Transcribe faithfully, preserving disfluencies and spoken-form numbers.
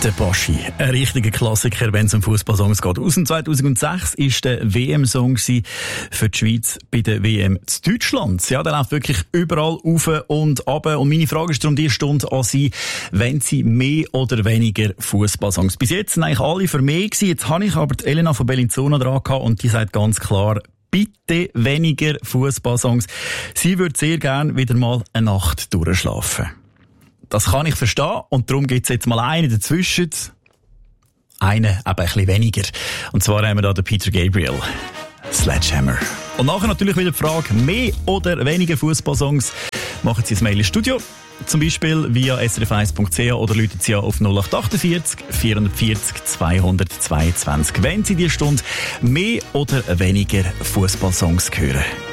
Der Boschi, ein richtiger Klassiker, wenn es um Fußballsongs geht. Aus dem zweitausendsechs war der W M-Song für die Schweiz bei der W M zu Deutschland. Ja, der läuft wirklich überall rauf und runter. Und meine Frage ist darum diese Stunde an Sie, wenn Sie mehr oder weniger Fußballsongs? Bis jetzt sind eigentlich alle für mehr gewesen. Jetzt habe ich aber die Elena von Bellinzona dran gehabt und die sagt ganz klar, bitte weniger Fußballsongs. Sie würde sehr gerne wieder mal eine Nacht durchschlafen. Das kann ich verstehen und darum gibt es jetzt mal einen dazwischen. Einen aber ein bisschen weniger. Und zwar haben wir da den Peter Gabriel. Sledgehammer. Und nachher natürlich wieder die Frage, mehr oder weniger Fußballsongs. Machen Sie ein Mail ins Studio. Zum Beispiel via s r f eins punkt c h oder rufen Sie auf null acht achtundvierzig vierundvierzig zweihundertzweiundzwanzig. Wenn Sie diese Stunde mehr oder weniger Fußballsongs hören.